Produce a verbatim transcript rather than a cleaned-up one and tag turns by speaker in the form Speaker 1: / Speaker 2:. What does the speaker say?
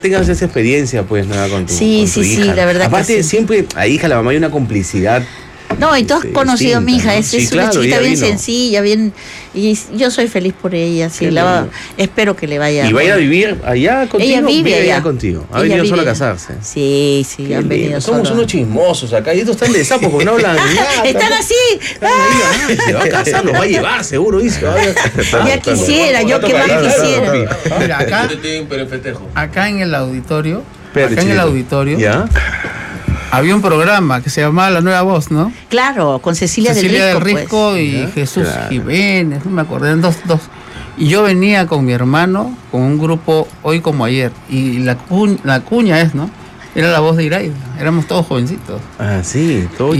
Speaker 1: tengas esa experiencia, pues, nada, con tu,
Speaker 2: sí,
Speaker 1: con
Speaker 2: sí,
Speaker 1: tu hija.
Speaker 2: Sí, la verdad.
Speaker 1: Aparte,
Speaker 2: que sí.
Speaker 1: siempre, a hija, la mamá, hay una complicidad.
Speaker 2: No, y tú has
Speaker 1: este,
Speaker 2: conocido a mi hija,
Speaker 1: ¿no?
Speaker 2: es,
Speaker 1: Sí,
Speaker 2: es
Speaker 1: claro,
Speaker 2: una chiquita bien
Speaker 1: vino.
Speaker 2: sencilla, bien, y yo soy feliz por ella, sí, la va, espero que le vaya.
Speaker 1: ¿Y va a ir a vivir allá contigo?
Speaker 2: Ella vive allá.
Speaker 1: allá contigo. Ha
Speaker 2: Ella
Speaker 1: venido solo a
Speaker 2: vive.
Speaker 1: casarse.
Speaker 2: Sí, sí,
Speaker 1: Qué
Speaker 2: han
Speaker 1: lindo.
Speaker 2: venido
Speaker 1: Somos
Speaker 2: solo.
Speaker 1: unos chismosos acá, y estos están de sapo porque no hablan nada.
Speaker 2: Están así.
Speaker 1: Están ahí, ah, se va a casar, los va a llevar, seguro, dice.
Speaker 2: Ya quisiera, yo qué más quisiera.
Speaker 3: Mira, acá,
Speaker 1: Pero festejo.
Speaker 3: acá en el auditorio,
Speaker 1: Espérate,
Speaker 3: acá en el
Speaker 1: chiquito.
Speaker 3: auditorio,
Speaker 1: ¿Ya?
Speaker 3: había un programa que se llamaba La Nueva Voz, ¿no?
Speaker 2: Claro, con Cecilia,
Speaker 3: Cecilia
Speaker 2: del
Speaker 3: del
Speaker 2: Risco,
Speaker 3: Risco
Speaker 2: pues.
Speaker 3: y
Speaker 1: Ya,
Speaker 3: Jesús
Speaker 1: claro.
Speaker 3: Jiménez, no me acuerdo, eran dos, dos. Y yo venía con mi hermano, con un grupo Hoy Como Ayer, y la, cu la cuña es, ¿no? Era la voz de Iraida, éramos todos jovencitos.
Speaker 1: Ah, sí, todo